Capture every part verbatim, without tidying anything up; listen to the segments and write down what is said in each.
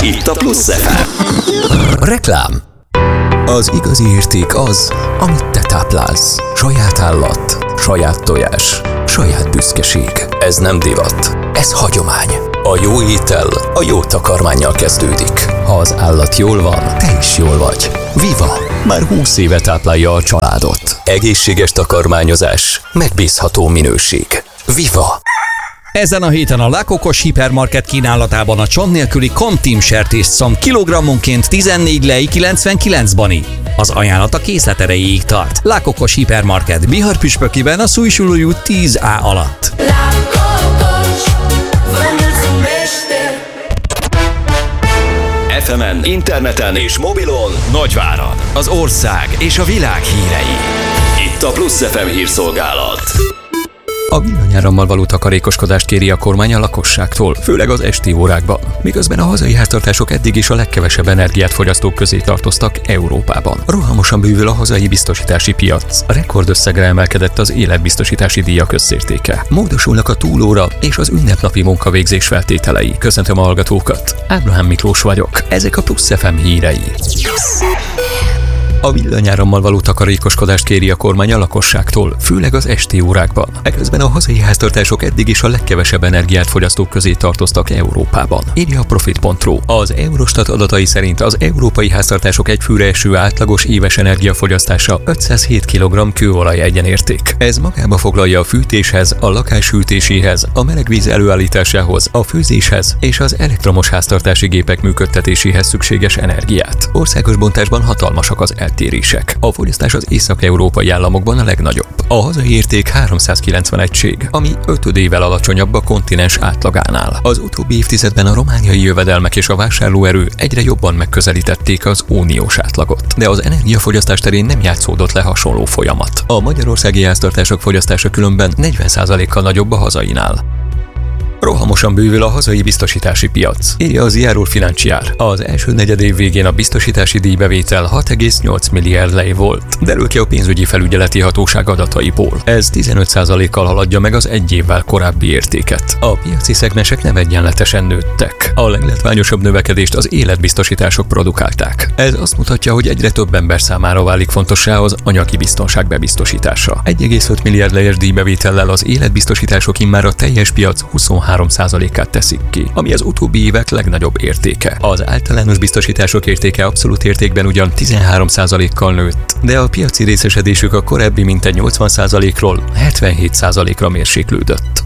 Itt a Plusz ef em. Reklám. Az igazi érték az, amit te táplálsz. Saját állat, saját tojás, saját büszkeség. Ez nem divat, ez hagyomány. A jó étel a jó takarmánnyal kezdődik. Ha az állat jól van, te is jól vagy. Viva! Már húsz éve táplálja a családot. Egészséges takarmányozás, megbízható minőség. Viva! Ezen a héten a La Cocos hipermarket kínálatában a csont nélküli Contim sertésszom kilogrammonként tizennégy lei kilencvenkilenc bani. Az ajánlat a készlet erejéig tart. La Cocos hipermarket Bihar püspökiben a Szújsulói út tíz á alatt. ef emen, interneten és mobilon Nagyvárad, az ország és a világ hírei. Itt a Plusz ef em hírszolgálat. A villanyárammal való takarékoskodást kéri a kormány a lakosságtól, főleg az esti órákban, miközben a hazai háztartások eddig is a legkevesebb energiát fogyasztók közé tartoztak Európában. Rohamosan bővül a hazai biztosítási piac. Rekordösszegre emelkedett az életbiztosítási díjak összértéke. Módosulnak a túlóra és az ünnepnapi munkavégzés feltételei. Köszöntöm a hallgatókat. Ábrahám Miklós vagyok. Ezek a Plusz ef em hírei. A villanyárammal való takarékoskodást kéri a kormány a lakosságtól, főleg az esti órákban. Eközben a hazai háztartások eddig is a legkevesebb energiát fogyasztók közé tartoztak Európában. Írja a Profit pont ru. Az Eurostat adatai szerint az európai háztartások egyfőre eső átlagos éves energiafogyasztása ötszázhét kilogramm kőolaj egyenérték. Ez magába foglalja a fűtéshez, a lakás hűtéséhez, a melegvíz előállításához, a főzéshez és az elektromos háztartási gépek működtetéséhez szükséges energiát. Országos bontásban hatalmasak az eltérések. A fogyasztás az észak-európai államokban a legnagyobb. A hazai érték háromszázkilencven egység, ami ötödével alacsonyabb a kontinens átlagánál. Az utóbbi évtizedben a romániai jövedelmek és a vásárlóerő egyre jobban megközelítették az uniós átlagot. De az energiafogyasztás terén nem játszódott le hasonló folyamat. A magyarországi háztartások fogyasztása különben negyven százalékkal nagyobb a hazainál. Rohamosan bővül a hazai biztosítási piac, írja az Iarul Financiar. Az első negyedév végén a biztosítási díjbevétel hat egész nyolc milliárd lei volt, derül ki a pénzügyi felügyeleti hatóság adataiból. Ez tizenöt százalékkal haladja meg az egy évvel korábbi értéket. A piaci szegmensek nem egyenletesen nőttek. A leglátványosabb növekedést az életbiztosítások produkálták. Ez azt mutatja, hogy egyre több ember számára válik fontossá az anyagi biztonság bebiztosítása. egy egész öt milliárd lejes díjbevétellel az életbiztosítások immár a teljes piac huszonhárom százalékát teszik ki, ami az utóbbi évek legnagyobb értéke. Az általános biztosítások értéke abszolút értékben ugyan tizenhárom százalékkal nőtt, de a piaci részesedésük a korábbi mintegy nyolcvan százalékról hetvenhét százalékra mérséklődött.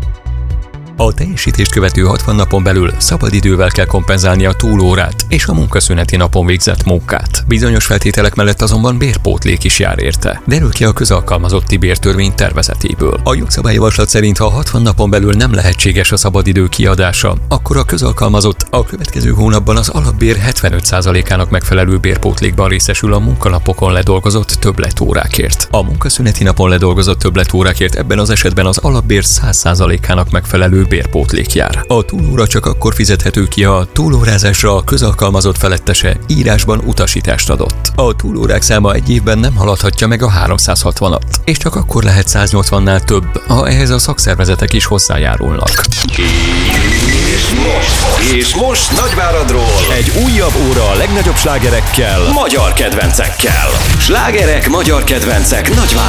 A teljesítést követő hatvan napon belül szabadidővel kell kompenzálni a túlórát és a munkaszüneti napon végzett munkát. Bizonyos feltételek mellett azonban bérpótlék is jár érte. Derül ki a közalkalmazotti bértörvény tervezetéből. A jogszabályjavaslat szerint, ha hatvan napon belül nem lehetséges a szabadidő kiadása, akkor a közalkalmazott a következő hónapban az alapbér hetvenöt százalékának megfelelő bérpótlékban részesül a munkanapokon ledolgozott többletórákért. A munkaszüneti napon ledolgozott többletórákért ebben az esetben az alapbér száz százalékának megfelelő bérpótlék jár. A túlóra csak akkor fizethető ki, ha a túlórázásra a közalkalmazott felettese írásban utasítást adott. A túlórák száma egy évben nem haladhatja meg a háromszázhatvanat, és csak akkor lehet száznyolcvannál több, ha ehhez a szakszervezetek is hozzájárulnak. És most, és most Nagyváradról egy újabb óra a legnagyobb slágerekkel, magyar kedvencekkel. Slágerek, magyar kedvencek Nagyvárad.